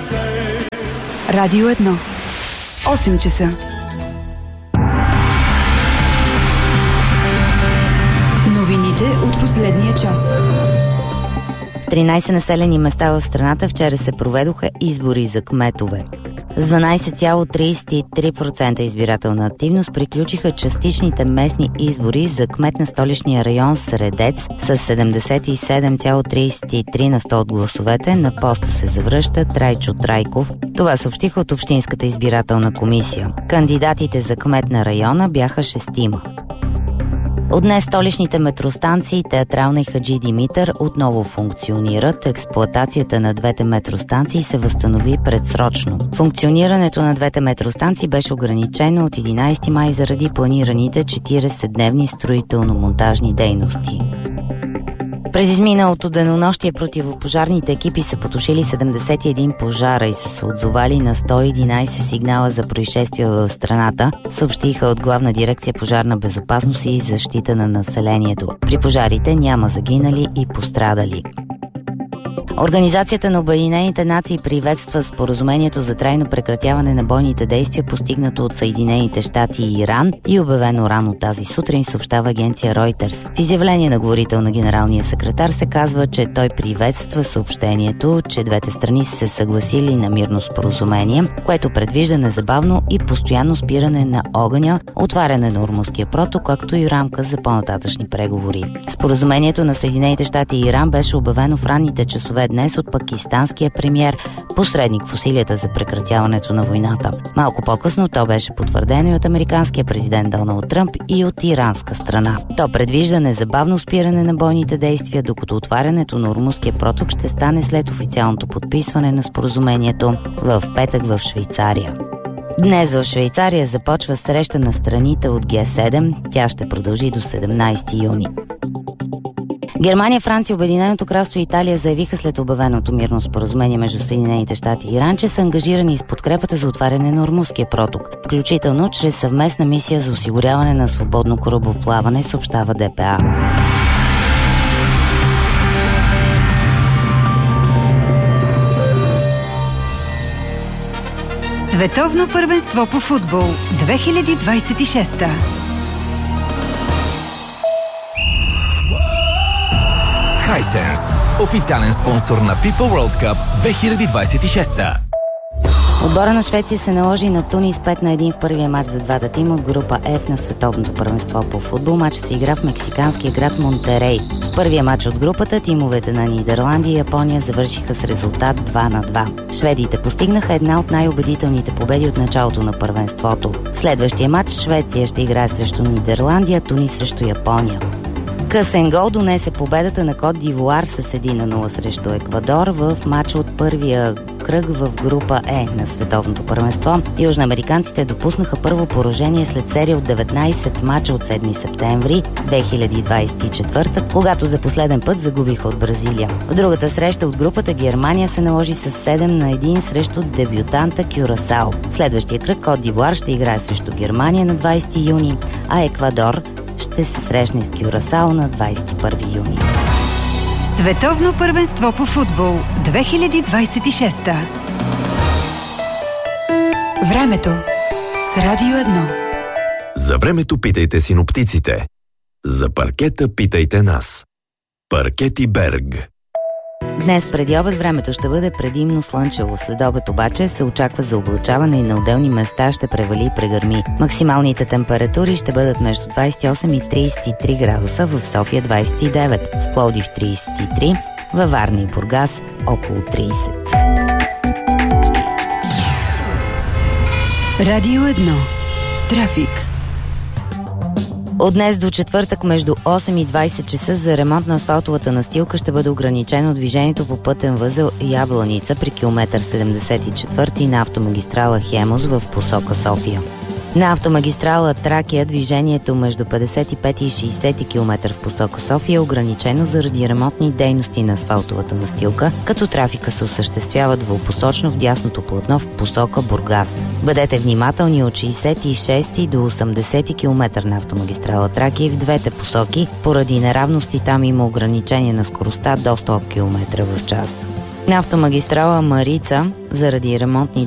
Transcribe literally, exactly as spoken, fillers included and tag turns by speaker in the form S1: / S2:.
S1: Радио едно. осем часа. Новините от последния час.
S2: В тринайсет населени места в страната вчера се проведоха избори за кметове. С дванайсет цяло трийсет и три процента избирателна активност приключиха частичните местни избори за кмет на столичния район Средец с седемдесет и седем цяло трийсет и три на сто от гласовете. На поста се завръща Трайчо Трайков. Това съобщиха от Общинската избирателна комисия. Кандидатите за кмет на района бяха шестима. От днес столичните метростанции Театрална и Хаджи Димитър отново функционират. Експлоатацията на двете метростанции се възстанови предсрочно. Функционирането на двете метростанции беше ограничено от единайсети май заради планираните четирийсетдневни строително-монтажни дейности. През изминалото денонощие противопожарните екипи са потушили седемдесет и един пожара и са се отзовали на сто и единайсет сигнала за происшествия в страната, съобщиха от Главна дирекция пожарна безопасност и защита на населението. При пожарите няма загинали и пострадали. Организацията на Обединените нации приветства споразумението за трайно прекратяване на бойните действия, постигнато от Съединените щати и Иран и обявено рано тази сутрин, съобщава агенция Reuters. В изявление на говорител на генералния секретар се казва, че той приветства съобщението, че двете страни са се съгласили на мирно споразумение, което предвижда незабавно и постоянно спиране на огъня, отваряне на Ормузския проток, както и рамка за по-нататъчни преговори. Споразумението на Съединените щати и Иран беше обявено в ранните часове днес от пакистанския премиер, посредник в усилията за прекратяването на войната. Малко по-късно то беше потвърдено и от американския президент Доналд Тръмп и от иранска страна. То предвижда незабавно спиране на бойните действия, докато отварянето на Ормузския проток ще стане след официалното подписване на споразумението в петък в Швейцария. Днес в Швейцария започва среща на страните от Ге седем. Тя ще продължи до седемнайсети юни. Германия, Франция, Обединеното кралство и Италия заявиха след обявеното мирно споразумение между Съединените щати и Иран, че са ангажирани с подкрепата за отваряне на Ормузския проток, включително чрез съвместна мисия за осигуряване на свободно корабоплаване, съобщава Д П А.
S1: Световно първенство по футбол две хиляди двайсет и шеста.
S3: Hisense, официален спонсор на FIFA World Cup две хиляди двайсет и шеста.
S2: Отбора на Швеция се наложи на Тунис пет на един в първия матч за двата тима от група F на Световното първенство по футбол. Матч се игра в мексиканския град Монтерей. В първия матч от групата тимовете на Нидерландия и Япония завършиха с резултат два на два. Шведите постигнаха една от най-убедителните победи от началото на първенството. В следващия матч Швеция ще играе срещу Нидерландия, Тунис срещу Япония. Късен гол донесе победата на Кот д'Ивоар с един на нула срещу Еквадор в матча от първия кръг в група Е на Световното първенство. Южноамериканците допуснаха първо поражение след серия от деветнайсет мача от седми септември две хиляди двайсет и четвърта, когато за последен път загубиха от Бразилия. В другата среща от групата Германия се наложи с седем на един срещу дебютанта Кюрасао. В следващия кръг Кот д'Ивоар ще играе срещу Германия на двайсети юни, а Еквадор ще се срещне с Кюрасао на двайсет и първи юни.
S1: Световно първенство по футбол две хиляди двайсет и шеста. Времето с Радио едно.
S4: За времето питайте синоптиците. За паркета питайте нас. Паркети Берг.
S2: Днес преди обед времето ще бъде предимно слънчево. След обед обаче се очаква за облачаване и на отделни места ще превали и прегърми. Максималните температури ще бъдат между двайсет и осем и трийсет и три градуса, в София двайсет и девет, в Пловдив трийсет и три, във Варна и Бургас около трийсет.
S1: Радио едно. Трафик.
S2: От днес до четвъртък между осем и двайсет часа за ремонт на асфалтовата настилка ще бъде ограничено движението по пътен възел Ябланица при километър седемдесет и четвърти на автомагистрала Хемус в посока София. На автомагистрала Тракия движението между петдесет и пети и шейсети километър в посока София е ограничено заради ремонтни дейности на асфалтовата настилка, като трафика се осъществява двупосочно в дясното платно в посока Бургас. Бъдете внимателни от шейсет и шести до осемдесети километър на автомагистрала Тракия и в двете посоки, поради неравности там има ограничение на скоростта до сто километра в час. На автомагистрала Марица заради ремонтни